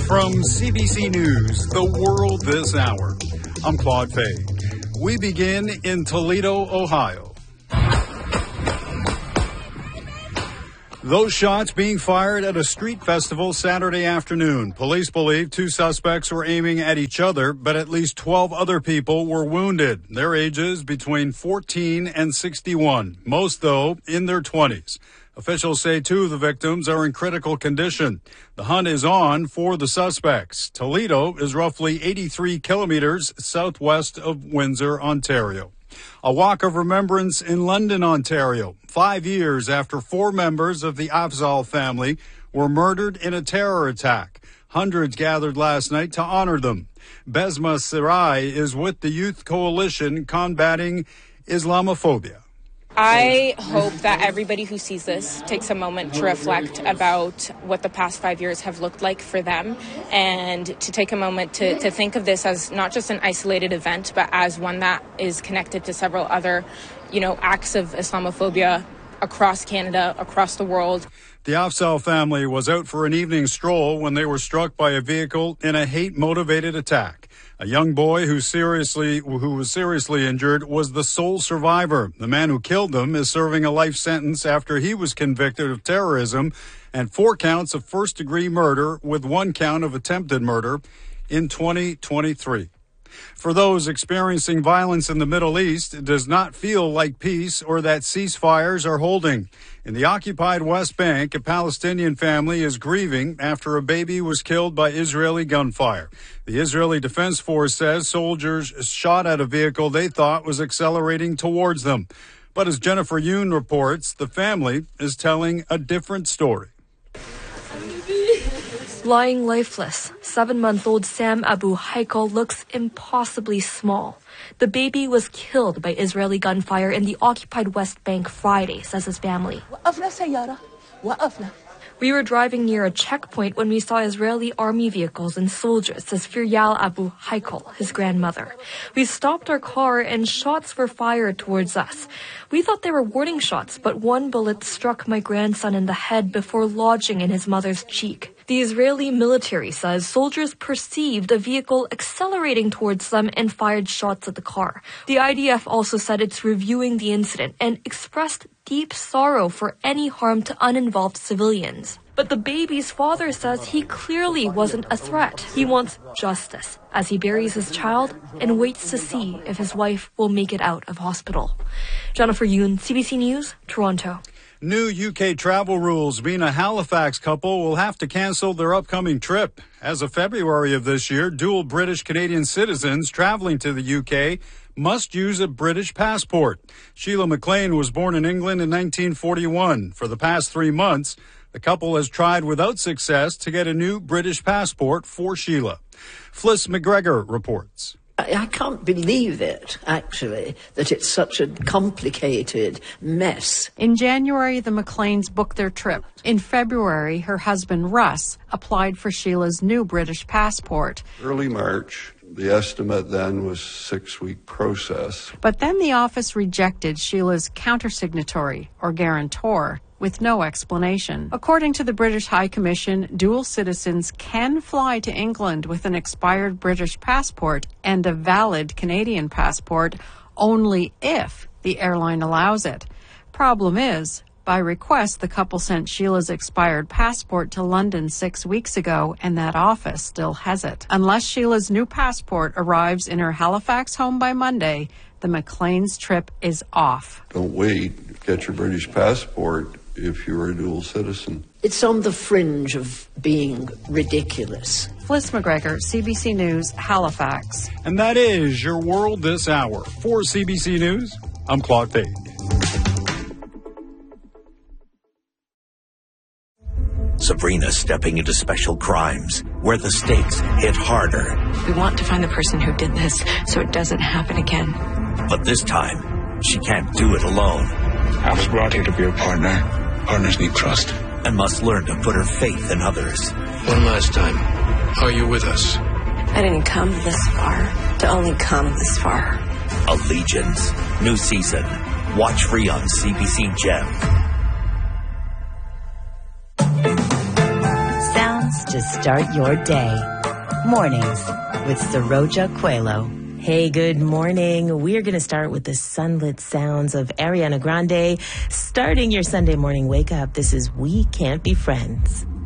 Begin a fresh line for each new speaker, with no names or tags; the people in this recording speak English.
From CBC News, The World This Hour, I'm Claude Fay. We begin in Toledo, Ohio. Those shots being fired at a street festival Saturday afternoon. Police believe two suspects were aiming at each other, but at least 12 other people were wounded. Their ages between 14 and 61, most, though, in their 20s. Officials say two of the victims are in critical condition. The hunt is on for the suspects. Toledo is roughly 83 kilometers southwest of Windsor, Ontario. A walk of remembrance in London, Ontario, 5 years after 4 members of the Afzaal family were murdered in a terror attack. Hundreds gathered last night to honor them. Besma Sarai is with the Youth Coalition combating Islamophobia.
I hope that everybody who sees this takes a moment to reflect about what the past 5 years have looked like for them, and to take a moment to think of this as not just an isolated event, but as one that is connected to several other, acts of Islamophobia across Canada, across the world.
The Afzaal family was out for an evening stroll when they were struck by a vehicle in a hate-motivated attack. A young boy who was seriously injured was the sole survivor. The man who killed them is serving a life sentence after he was convicted of terrorism and 4 counts of first-degree murder with 1 count of attempted murder in 2023. For those experiencing violence in the Middle East, it does not feel like peace or that ceasefires are holding. In the occupied West Bank, a Palestinian family is grieving after a baby was killed by Israeli gunfire. The Israeli Defense Force says soldiers shot at a vehicle they thought was accelerating towards them. But as Jennifer Yoon reports, the family is telling a different story.
Lying lifeless, 7-month-old Sam Abu Haikal looks impossibly small. The baby was killed by Israeli gunfire in the occupied West Bank Friday, says his family. We were driving near a checkpoint when we saw Israeli army vehicles and soldiers, says Firyal Abu Haikal, his grandmother. We stopped our car and shots were fired towards us. We thought they were warning shots, but one bullet struck my grandson in the head before lodging in his mother's cheek. The Israeli military says soldiers perceived a vehicle accelerating towards them and fired shots at the car. The IDF also said it's reviewing the incident and expressed deep sorrow for any harm to uninvolved civilians. But the baby's father says he clearly wasn't a threat. He wants justice as he buries his child and waits to see if his wife will make it out of hospital. Jennifer Yoon, CBC News, Toronto.
New UK travel rules mean a Halifax couple will have to cancel their upcoming trip. As of February of this year, dual British-Canadian citizens traveling to the UK must use a British passport. Sheila McLean was born in England in 1941. For the past 3 months, the couple has tried without success to get a new British passport for Sheila. Fliss McGregor reports.
I can't believe it, actually, that it's such a complicated mess.
In January, the McLeans booked their trip. In February, her husband, Russ, applied for Sheila's new British passport.
Early March, the estimate then was a 6-week process.
But then the office rejected Sheila's countersignatory, or guarantor, with no explanation. According to the British High Commission, dual citizens can fly to England with an expired British passport and a valid Canadian passport only if the airline allows it. Problem is, by request, the couple sent Sheila's expired passport to London 6 weeks ago, and that office still has it. Unless Sheila's new passport arrives in her Halifax home by Monday, the McLean's trip is off.
Don't wait. Get your British passport if you're a dual citizen.
It's on the fringe of being ridiculous.
Fliss McGregor, CBC News, Halifax.
And that is your World This Hour. For CBC News, I'm Claude Fay.
Sabrina stepping into special crimes, where the stakes hit harder.
We want to find the person who did this so it doesn't happen again.
But this time, she can't do it alone.
I was brought here to be a partner. Partners need trust.
And must learn to put her faith in others.
One last time, are you with us?
I didn't come this far to only come this far.
Allegiance. New season. Watch free on CBC Gem.
Sounds chance to start your day. Mornings with Saroja Coelho.
Hey, good morning. We're going to start with the sunlit sounds of Ariana Grande. Starting your Sunday morning wake up, this is We Can't Be Friends.